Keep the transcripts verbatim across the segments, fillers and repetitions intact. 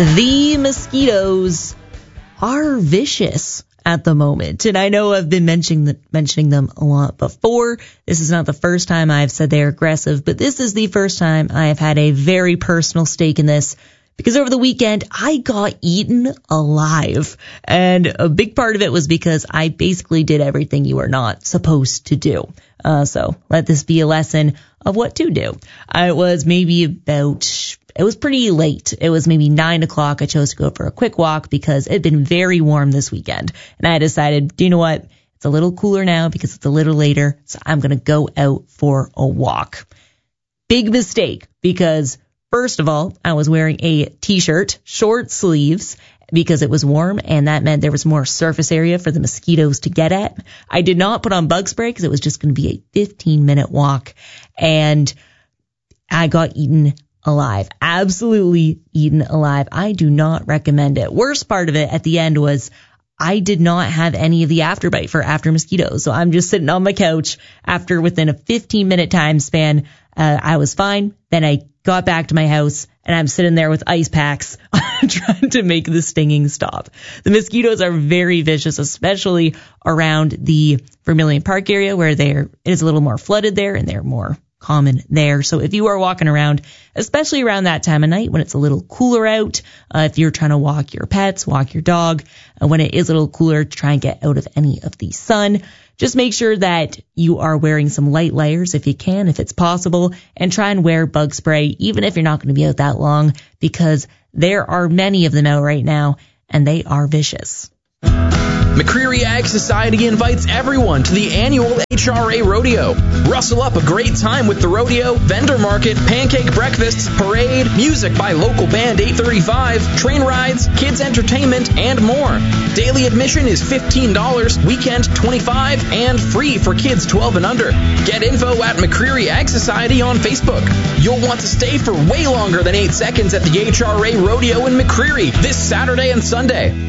The mosquitoes are vicious at the moment, and I know I've been mentioning the, mentioning them a lot before. This is not the first time I've said they're aggressive, but this is the first time I have had a very personal stake in this, because over the weekend I got eaten alive, and a big part of it was because I basically did everything you are not supposed to do. Uh, so let this be a lesson of what to do. I was maybe about, it was pretty late. It was maybe nine o'clock. I chose to go for a quick walk because it had been very warm this weekend. And I decided, do you know what? It's a little cooler now because it's a little later. So I'm going to go out for a walk. Big mistake, because first of all, I was wearing a t-shirt, short sleeves, because it was warm, and that meant there was more surface area for the mosquitoes to get at. I did not put on bug spray because it was just going to be a fifteen minute walk, and I got eaten alive. Absolutely eaten alive. I do not recommend it. Worst part of it at the end was I did not have any of the afterbite for after mosquitoes. So I'm just sitting on my couch after within a fifteen minute time span. Uh, I was fine. Then I got back to my house and I'm sitting there with ice packs trying to make the stinging stop. The mosquitoes are very vicious, especially around the Vermilion Park area where they're, it is a little more flooded there and they're more common there. So if you are walking around, especially around that time of night when it's a little cooler out, uh, if you're trying to walk your pets, walk your dog, uh, when it is a little cooler, to try and get out of any of the sun, just make sure that you are wearing some light layers if you can, if it's possible, and try and wear bug spray, even if you're not going to be out that long, because there are many of them out right now, and they are vicious. McCreary Ag Society invites everyone to the annual H R A Rodeo. Rustle up a great time with the rodeo, vendor market, pancake breakfasts, parade, music by local band eight thirty-five, train rides, kids entertainment, and more. Daily admission is fifteen dollars, weekend twenty-five dollars, and free for kids twelve and under. Get info at McCreary Ag Society on Facebook. You'll want to stay for way longer than eight seconds at the H R A Rodeo in McCreary this Saturday and Sunday.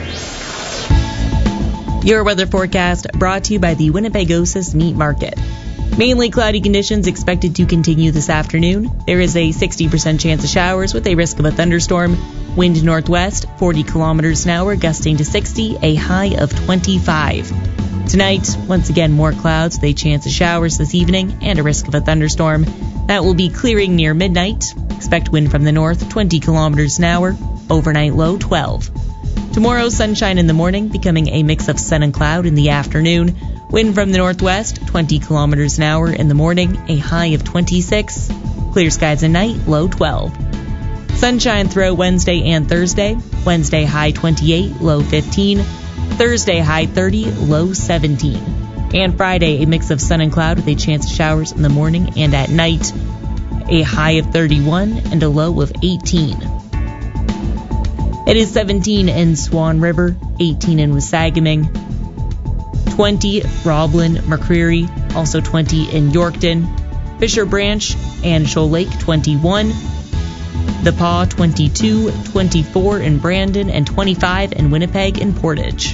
Your weather forecast brought to you by the Winnipegosis Meat Market. Mainly cloudy conditions expected to continue this afternoon. There is a sixty percent chance of showers with a risk of a thunderstorm. Wind northwest, forty kilometers an hour, gusting to sixty, a high of twenty-five. Tonight, once again, more clouds, with a chance of showers this evening and a risk of a thunderstorm. That will be clearing near midnight. Expect wind from the north, twenty kilometers an hour. Overnight low, twelve. Tomorrow, sunshine in the morning, becoming a mix of sun and cloud in the afternoon. Wind from the northwest, twenty kilometers an hour in the morning, a high of twenty-six. Clear skies at night, low twelve. Sunshine throughout Wednesday and Thursday. Wednesday, high twenty-eight, low fifteen. Thursday, high thirty, low seventeen. And Friday, a mix of sun and cloud with a chance of showers in the morning and at night. A high of thirty-one and a low of eighteen. It is seventeen in Swan River, eighteen in Wasagaming, twenty Roblin, McCreary, also twenty in Yorkton, Fisher Branch and Shoal Lake, twenty-one, The Paw, twenty-two, twenty-four in Brandon, and twenty-five in Winnipeg and Portage.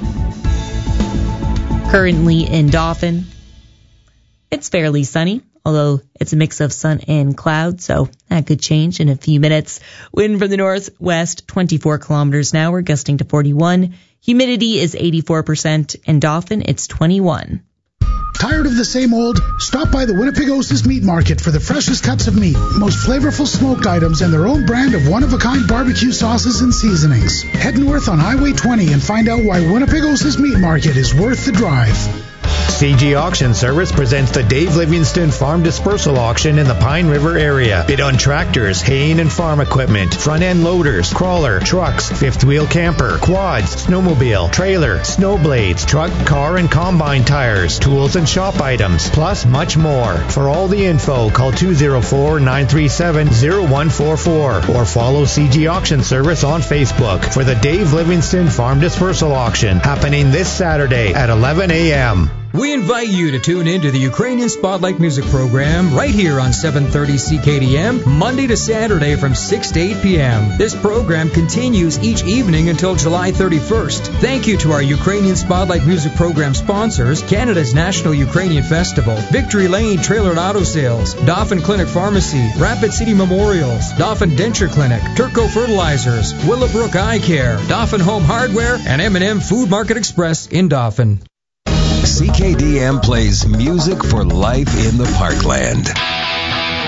Currently in Dauphin, it's fairly sunny, although it's a mix of sun and cloud, so that could change in a few minutes. Wind from the northwest, twenty-four kilometers an hour, gusting to forty-one. Humidity is eighty-four percent. In Dauphin, it's twenty-one. Tired of the same old? Stop by the Winnipegosis Meat Market for the freshest cuts of meat, most flavorful smoked items, and their own brand of one-of-a-kind barbecue sauces and seasonings. Head north on Highway twenty and find out why Winnipegosis Meat Market is worth the drive. C G Auction Service presents the Dave Livingston Farm Dispersal Auction in the Pine River area. Bid on tractors, haying and farm equipment, front-end loaders, crawler, trucks, fifth-wheel camper, quads, snowmobile, trailer, snowblades, truck, car, and combine tires, tools and shop items, plus much more. For all the info, call two oh four, nine three seven, oh one four four or follow C G Auction Service on Facebook for the Dave Livingston Farm Dispersal Auction happening this Saturday at eleven a.m. We invite you to tune in to the Ukrainian Spotlight Music Program right here on seven thirty C K D M, Monday to Saturday from six to eight p.m. This program continues each evening until July thirty-first. Thank you to our Ukrainian Spotlight Music Program sponsors, Canada's National Ukrainian Festival, Victory Lane Trailer and Auto Sales, Dauphin Clinic Pharmacy, Rapid City Memorials, Dauphin Denture Clinic, Turco Fertilizers, Willowbrook Eye Care, Dauphin Home Hardware, and M and M Food Market Express in Dauphin. C K D M plays music for life in the Parkland.